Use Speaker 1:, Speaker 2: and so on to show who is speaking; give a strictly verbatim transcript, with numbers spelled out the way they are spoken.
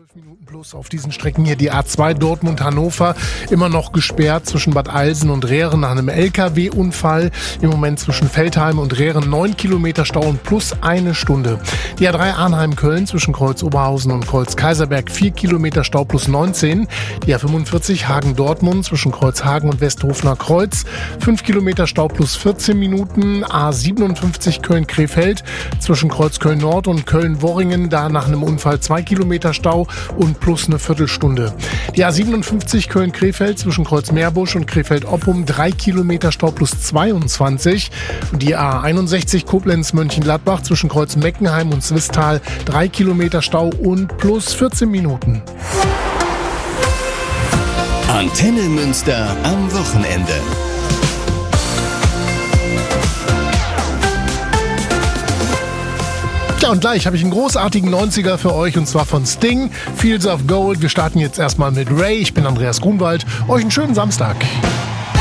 Speaker 1: zwölf Minuten plus auf diesen Strecken hier die A zwei Dortmund-Hannover, immer noch gesperrt zwischen Bad Eilsen und Rehren nach einem L K W-Unfall. Im Moment zwischen Veltheim und Rehren neun Kilometer Stau und plus eine Stunde. Die A drei Arnheim-Köln zwischen Kreuz Oberhausen und Kreuz Kaiserberg vier Kilometer Stau plus neunzehn. Die A fünfundvierzig Hagen-Dortmund zwischen Kreuz Hagen und Westhofener Kreuz fünf Kilometer Stau plus vierzehn Minuten. A siebenundfünfzig Köln-Krefeld zwischen Kreuz Köln-Nord und Köln-Worringen, da nach einem Unfall zwei Kilometer Stau und plus eine Viertelstunde. Die A siebenundfünfzig Köln-Krefeld zwischen Kreuz Meerbusch und Krefeld-Oppum drei Kilometer Stau plus zweiundzwanzig. Und die A einundsechzig Koblenz-Mönchengladbach zwischen Kreuz Meckenheim und Swisttal drei Kilometer Stau und plus vierzehn Minuten.
Speaker 2: Antenne Münster am Wochenende.
Speaker 1: Ja, und gleich habe ich einen großartigen neunziger für euch, und zwar von Sting, Fields of Gold. Wir starten jetzt erstmal mit Ray. Ich bin Andreas Grunwald. Euch einen schönen Samstag.